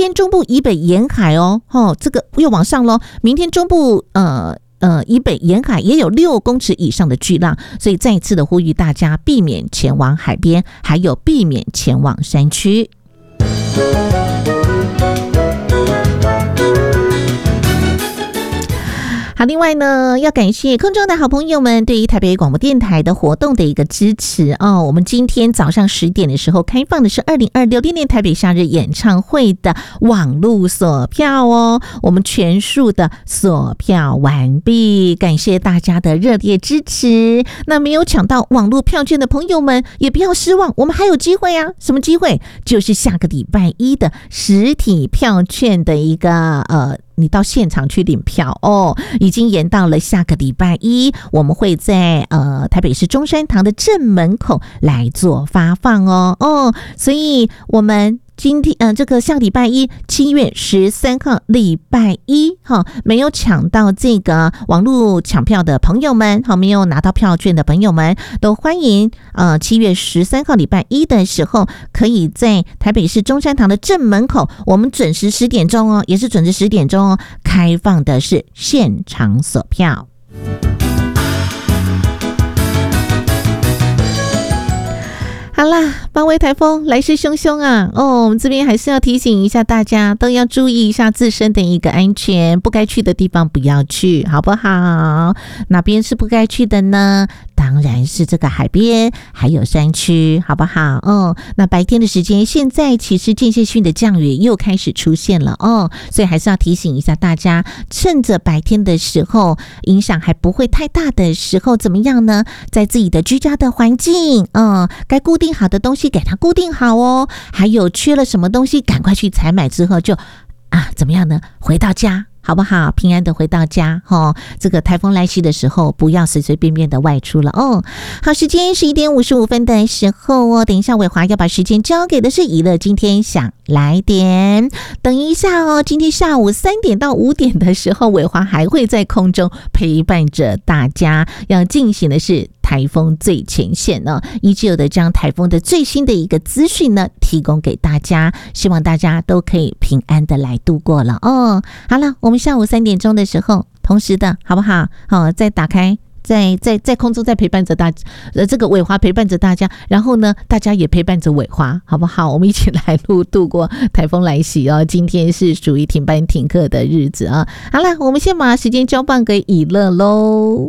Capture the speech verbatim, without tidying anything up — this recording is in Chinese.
天中部以北沿海哦，哦，这个又往上咯，明天中部呃。呃，以北沿海也有六公尺以上的巨浪，所以再一次的呼吁大家避免前往海边，还有避免前往山区。好，另外呢，要感谢空中的好朋友们对于台北广播电台的活动的一个支持哦。我们今天早上十点的时候开放的是二零二六年台北夏日演唱会的网络锁票哦，我们全数的锁票完毕，感谢大家的热烈支持。那没有抢到网络票券的朋友们也不要失望，我们还有机会啊！什么机会？就是下个礼拜一的实体票券的一个呃。你到现场去领票哦，已经延到了下个礼拜一，我们会在呃台北市中山堂的正门口来做发放哦哦，所以我们今天呃这个下个礼拜一七月十三号礼拜一哈、哦，没有抢到这个网络抢票的朋友们，好、哦、没有拿到票券的朋友们，都欢迎呃七月十三号礼拜一的时候，可以在台北市中山堂的正门口，我们准时十点钟哦，也是准时十点钟哦，开放的是现场锁票。好啦，八位台风来势汹汹啊！哦，我们这边还是要提醒一下大家，都要注意一下自身的一个安全，不该去的地方不要去，好不好？哪边是不该去的呢？当然是这个海边，还有山区，好不好？哦，那白天的时间，现在其实间歇性的降雨又开始出现了哦，所以还是要提醒一下大家，趁着白天的时候，影响还不会太大的时候，怎么样呢？在自己的居家的环境，嗯，该固定好的东西给它固定好哦，还有缺了什么东西，赶快去采买之后就啊，怎么样呢？回到家。好不好？平安的回到家哦。这个台风来袭的时候，不要随随便便的外出了哦。好，时间十一点五十五分的时候哦，等一下伟华要把时间交给的是娱乐今天想来点。等一下哦，今天下午三点到五点的时候，伟华还会在空中陪伴着大家，要进行的是台风最前线呢，依旧的将台风的最新的一个资讯呢提供给大家，希望大家都可以平安的来度过了哦。好了，我们下午三点钟的时候，同时的好不好？好，再打开。在在在空中再陪伴着大呃这个伟华陪伴着大家，然后呢大家也陪伴着伟华，好不好？我们一起来录度过台风来袭哦。今天是属于停班停课的日子啊。好了，我们先把时间交棒给以乐喽。